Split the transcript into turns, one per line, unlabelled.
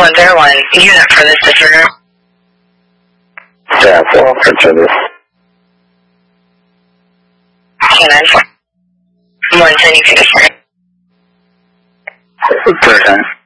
101 unit for this disregard.
Yeah, so I'll continue.
Canine 110, you can disregard.
Third time.